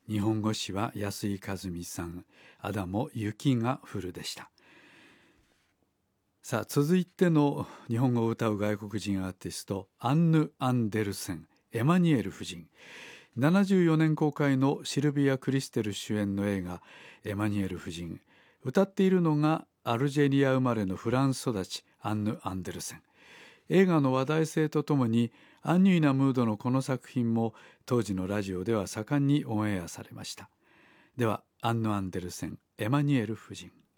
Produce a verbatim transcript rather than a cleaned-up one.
日本語詞は安井和美さん、アダモ雪が降るでした。さあ、続いての日本語を歌う外国人アーティスト、アンヌ・アンデルセン、エマニュエル夫人。ななじゅうよねん公開のシルビア・クリステル主演の映画、エマニュエル夫人。歌っているのがアルジェリア生まれのフランス育ち、アンヌ・アンデルセン。映画の話題性とともにアンニュイなムードのこの作品も当時のラジオでは盛んにオンエアされました。では、アンヌ・アンデルセン、エマニュエル夫人。